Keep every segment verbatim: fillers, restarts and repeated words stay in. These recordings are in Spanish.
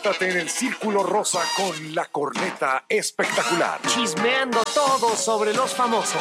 Conéctate en el Círculo Rosa con la corneta espectacular. Chismeando todo sobre los famosos.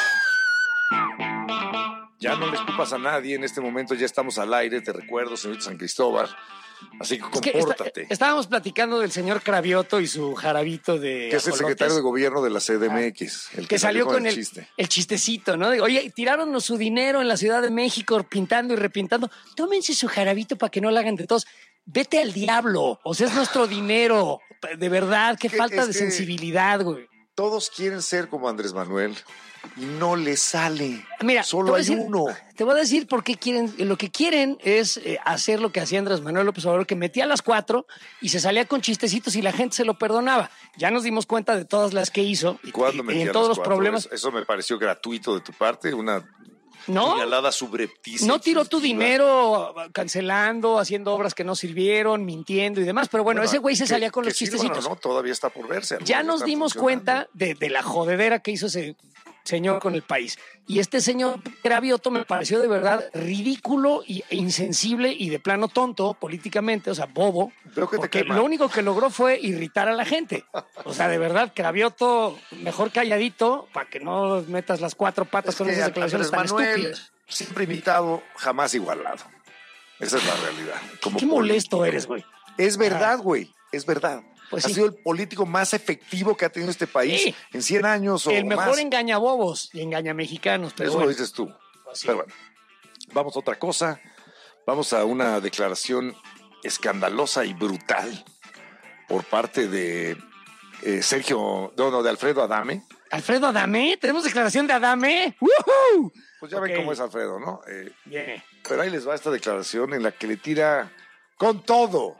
Ya no le escupas a nadie, en este momento ya estamos al aire, te recuerdo, señorita San Cristóbal. Así que compórtate. Es que está, estábamos platicando del señor Cravioto y su jarabito de que es el ajolotes. secretario de gobierno de la C D M X. El que, que salió con, con el, chiste. el chistecito, ¿no? Digo, oye, tiraron su dinero en la Ciudad de México pintando y repintando. Tómense su jarabito para que no lo hagan de todos. Vete al diablo. O sea, es nuestro dinero. De verdad, qué falta de sensibilidad, güey. Todos quieren ser como Andrés Manuel. Y no le sale. Mira, solo hay decir, uno. Te voy a decir por qué quieren. Lo que quieren es eh, hacer lo que hacía Andrés Manuel López Obrador, que metía a las cuatro y se salía con chistecitos y la gente se lo perdonaba. Ya nos dimos cuenta de todas las que hizo. ¿Y cuándo y, y en todos los problemas. Eso, eso me pareció gratuito de tu parte, una no, señalada subrepticia. No tiró tu dinero cancelando, haciendo obras que no sirvieron, mintiendo y demás. Pero bueno, bueno ese güey se que, salía con los chistecitos. No, no, todavía está por verse. Ya nos dimos cuenta de, de la jodedera que hizo ese señor con el país. Y este señor Cravioto me pareció de verdad ridículo e insensible y de plano tonto políticamente, o sea, bobo, porque lo único que logró fue irritar a la gente. O sea, de verdad, Cravioto, mejor calladito para que no metas las cuatro patas es con esas declaraciones tan estúpidas. Siempre imitado, jamás igualado. Esa es la realidad. Como Qué molesto político. Eres, güey. Es verdad, güey, es verdad. Pues ha sí. sido el político más efectivo que ha tenido este país sí. en cien años o El mejor más. engañabobos y engañamexicanos. Pero Eso bueno. lo dices tú. Pues sí. Pero bueno, vamos a otra cosa. Vamos a una declaración escandalosa y brutal por parte de eh, Sergio, no, no, de Alfredo Adame. ¿Alfredo Adame? ¿Tenemos declaración de Adame? ¡Woohoo! Pues ya okay. ven cómo es Alfredo, ¿no? Eh, Bien. Pero ahí les va esta declaración en la que le tira con todo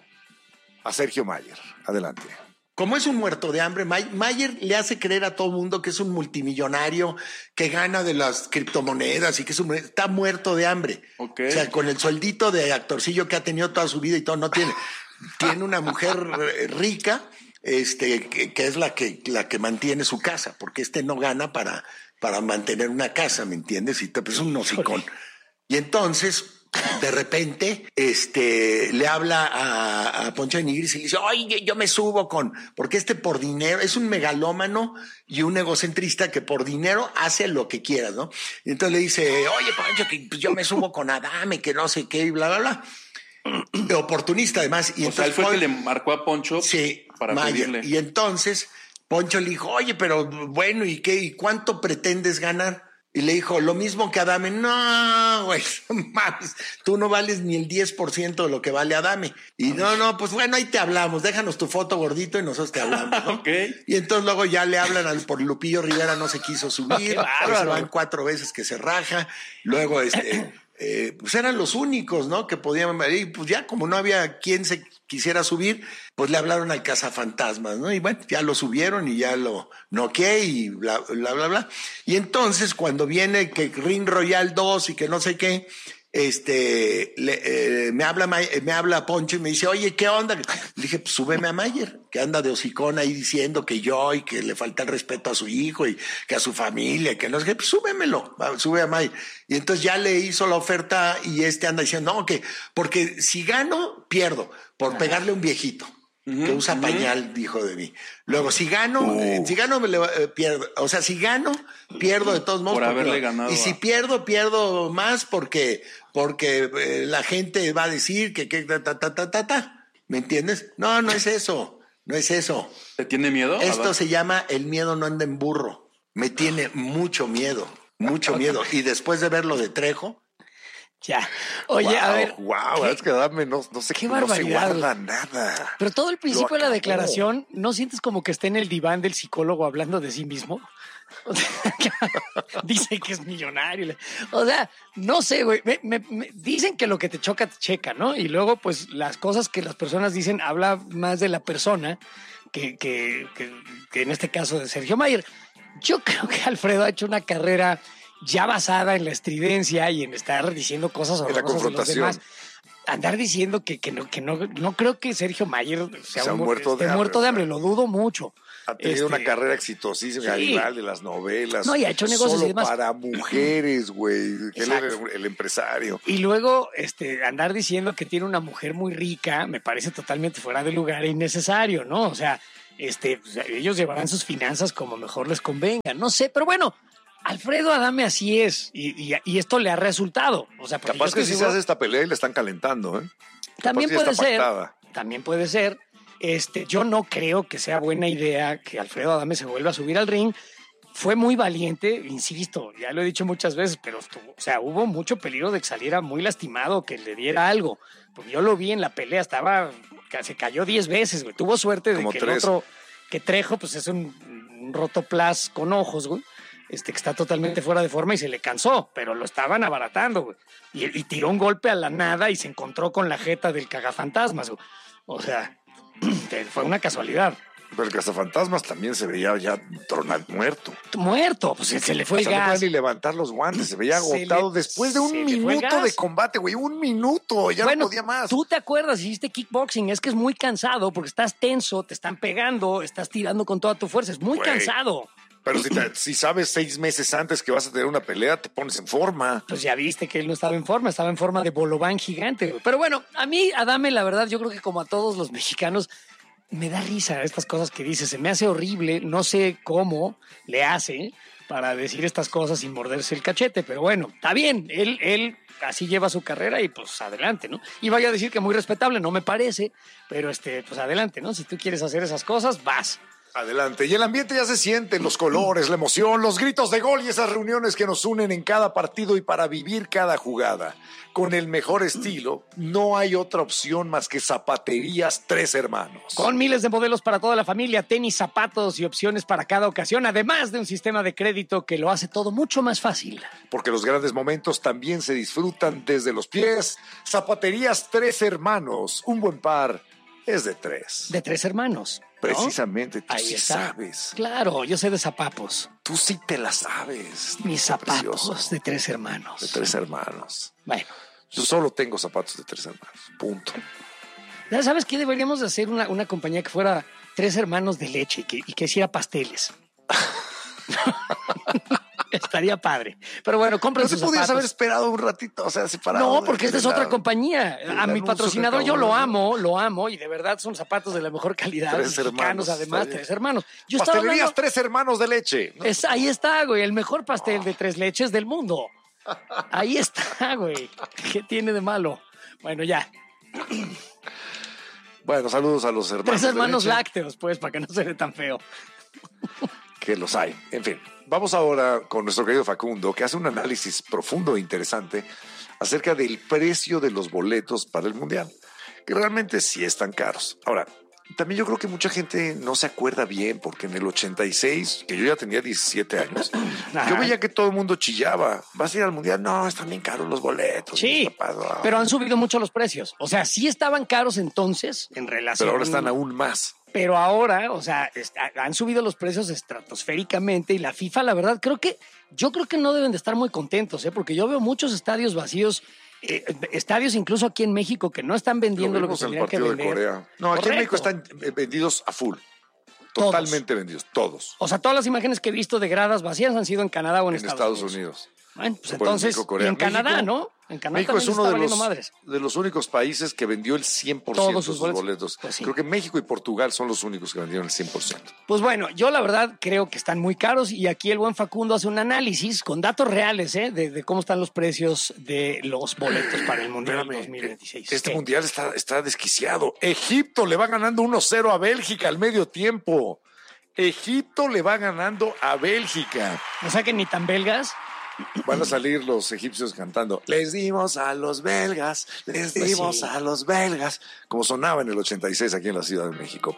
a Sergio Mayer. Adelante. Como es un muerto de hambre, Mayer le hace creer a todo mundo que es un multimillonario, que gana de las criptomonedas y que es un, está muerto de hambre. Okay. O sea, con el sueldito de actorcillo que ha tenido toda su vida y todo, no tiene. Tiene una mujer rica, este, que, que es la que, la que mantiene su casa, porque este no gana para, para mantener una casa, ¿me entiendes? Y te, pues, es un hocicón. Y entonces, de repente, este, le habla a, a Poncho de Nigris y le dice, oye, yo me subo con, porque este por dinero, es un megalómano y un egocentrista que por dinero hace lo que quieras, ¿no? Y entonces le dice, oye, Poncho, que pues, yo me subo con Adame, que no sé qué, y bla, bla, bla. Oportunista, además. Y o sea, él fue el que le marcó a Poncho sí, para Mayer. pedirle. Y entonces, Poncho le dijo, oye, pero bueno, ¿y qué? ¿Y cuánto pretendes ganar? Y le dijo, lo mismo que Adame. No, güey, mames, tú no vales ni el diez por ciento de lo que vale Adame. Y no, no, pues bueno, ahí te hablamos, déjanos tu foto gordito y nosotros te hablamos, ¿no? Okay. Y entonces luego ya le hablan al, por Lupillo Rivera, no se quiso subir, se van cuatro veces que se raja, luego este, eh, pues eran los únicos, ¿no? Que podían, y pues ya como no había quien se quisiera subir, pues le hablaron al cazafantasmas, ¿no? Y bueno, ya lo subieron y ya lo noqué y bla, bla, bla, bla. Y entonces cuando viene que Ring Royal dos y que no sé qué, este, le, eh, me habla me habla Poncho y me dice, oye, ¿qué onda? Le dije, pues súbeme a Mayer, que anda de hocicón ahí diciendo que yo y que le falta el respeto a su hijo y que a su familia, que no sé qué, pues súbemelo, sube a Mayer. Y entonces ya le hizo la oferta y este anda diciendo, no, que porque si gano, pierdo, por pegarle a un viejito. Uh-huh, que usa uh-huh. pañal, dijo de mí. Luego, si gano, uh. eh, si gano, me le, eh, pierdo. O sea, si gano, pierdo de todos modos. Por haberle no. ganado. Y si pierdo, pierdo más porque, porque eh, la gente va a decir que, que ta, ta, ta, ta, ta, ta. ¿Me entiendes? No, no es eso. No es eso. ¿Te tiene miedo? Esto se llama el miedo no anda en burro. Me tiene mucho miedo, mucho miedo. Y después de ver lo de Trejo, ya. Oye, wow, a ver. Wow, es que dame, no, no sé qué no barbaridad. se guarda nada. Pero todo el principio de la declaración, ¿no sientes como que está en el diván del psicólogo hablando de sí mismo? O sea, dice que es millonario. O sea, no sé, güey. Me, me, me, dicen que lo que te choca, te checa, ¿no? Y luego, pues, las cosas que las personas dicen habla más de la persona que, que, que, que en este caso de Sergio Mayer. Yo creo que Alfredo ha hecho una carrera ya basada en la estridencia y en estar diciendo cosas sobre la cosas de los demás. andar diciendo que, que, no, que no, no creo que Sergio Mayer sea, sea un, muerto, esté de hambre, muerto de hambre, lo dudo mucho. Ha tenido Este, una carrera exitosísima, sí. Garibaldi, de las novelas. No, y ha hecho negocios solo y demás. para mujeres, güey. Él era Exacto. el, el empresario. Y luego este, andar diciendo que tiene una mujer muy rica me parece totalmente fuera de lugar e innecesario, ¿no? O sea, este, pues, ellos llevarán sus finanzas como mejor les convenga. No sé, pero bueno, Alfredo Adame así es. Y, y, y esto le ha resultado. O sea, porque Capaz yo que estoy si se seguro- hace esta pelea y le están calentando, ¿eh? También Capaz que ya puede está ser. pactada. También puede ser. Este, yo no creo que sea buena idea que Alfredo Adame se vuelva a subir al ring. Fue muy valiente, insisto, ya lo he dicho muchas veces, pero estuvo, o sea, hubo mucho peligro de que saliera muy lastimado, que le diera algo. Porque yo lo vi en la pelea, estaba, se cayó diez veces, güey. Tuvo suerte de Como que tres. el otro, que Trejo, pues es un, un rotoplas con ojos, güey. Este, que está totalmente fuera de forma y se le cansó, pero lo estaban abaratando, güey. Y, y tiró un golpe a la nada y se encontró con la jeta del cagafantasmas, güey. O sea, fue una casualidad. Pero el cazafantasmas también se veía ya tronado, muerto. Muerto, pues se le fue O el sea, no gas. podía ni levantar los guantes, se veía Se agotado le- después de un se le fue el minuto gas. de combate, güey. Un minuto, ya Bueno, no podía más. tú te acuerdas, hiciste kickboxing, es que es muy cansado porque estás tenso, te están pegando, estás tirando con toda tu fuerza, es muy Güey. cansado. Pero si, te- si sabes seis meses antes que vas a tener una pelea, te pones en forma. Pues ya viste que él no estaba en forma, estaba en forma de bolobán gigante, güey. Pero bueno, a mí, Adame, la verdad, yo creo que como a todos los mexicanos, me da risa estas cosas que dice, se me hace horrible, no sé cómo le hace para decir estas cosas sin morderse el cachete, pero bueno, está bien, él, él así lleva su carrera y pues adelante, ¿no? Y vaya a decir que muy respetable, no me parece, pero este, pues adelante, ¿no? Si tú quieres hacer esas cosas, vas. Adelante. Y el ambiente ya se siente, los colores, la emoción, los gritos de gol y esas reuniones que nos unen en cada partido y para vivir cada jugada. Con el mejor estilo, no hay otra opción más que Zapaterías Tres Hermanos. Con miles de modelos para toda la familia, tenis, zapatos y opciones para cada ocasión, además de un sistema de crédito que lo hace todo mucho más fácil. Porque los grandes momentos también se disfrutan desde los pies. Zapaterías Tres Hermanos. Un buen par es de tres. De tres hermanos. ¿no? Precisamente, tú Ahí sí está. sabes. Claro, yo sé de zapapos. Tú sí te la sabes. Mis Qué zapatos precioso. de tres hermanos. De tres hermanos. Bueno, Yo solo tengo zapatos de tres hermanos. Punto. ¿ya sabes qué? Deberíamos de hacer una, una compañía que fuera tres hermanos de leche y que, y que hiciera pasteles. Estaría padre. Pero bueno, compren ¿No te sus podías haber zapatos. esperado un ratito? O sea, separado. No, de- porque esta de es la- otra compañía. del A mi anuncio patrocinador que yo lo acabamos de- amo, lo amo y de verdad son zapatos de la mejor calidad. Tres mexicanos, hermanos, además, está bien. tres hermanos. Yo estaba Pastelerías hablando- Tres Hermanos de Leche. No, Es, ahí está, güey, el mejor pastel de tres leches del mundo. Ahí está, güey. ¿Qué tiene de malo? Bueno, ya. Bueno, saludos a los hermanos. Tres de hermanos leche, lácteos, pues, para que no se ve tan feo. Que los hay. En fin, vamos ahora con nuestro querido Facundo, que hace un análisis profundo e interesante acerca del precio de los boletos para el Mundial, que realmente sí están caros. Ahora, también yo creo que mucha gente no se acuerda bien, porque en el ochenta y seis, que yo ya tenía diecisiete años, Ajá. yo veía que todo el mundo chillaba. ¿Vas a ir al Mundial? No, están bien caros los boletos. Sí, mis papás, no. pero han subido mucho los precios. O sea, sí estaban caros entonces en relación. Pero ahora están aún más. Pero ahora, o sea, est- han subido los precios estratosféricamente y la FIFA, la verdad, creo que, yo creo que no deben de estar muy contentos, ¿eh? Porque yo veo muchos estadios vacíos, eh, estadios incluso aquí en México que no están vendiendo lo, Lo que vimos en el tendrían que partido de vender. Corea. No, aquí en México Correcto. están eh, vendidos a full. Todos. Totalmente vendidos, todos. O sea, todas las imágenes que he visto de gradas vacías han sido en Canadá o en, En Estados Unidos. Bueno, pues Por entonces, México, Corea. y en Canadá, México- ¿no? En Canadá México es también uno está de valiendo los, madres. de los únicos países que vendió el cien por ciento Todos de sus sus boletos. boletos. Pues sí. Creo que México y Portugal son los únicos que vendieron el cien por ciento. Pues bueno, yo la verdad creo que están muy caros y aquí el buen Facundo hace un análisis con datos reales, ¿eh? De, de cómo están los precios de los boletos para el Mundial Espérame, dos mil veintiséis. Este ¿Qué? mundial está, está desquiciado. Egipto le va ganando uno cero a Bélgica al medio tiempo. Egipto le va ganando a Bélgica. O sea que ni tan belgas. Van a salir los egipcios cantando, les dimos a los belgas, les Pues dimos sí. a los belgas, como sonaba en el ochenta y seis aquí en la Ciudad de México.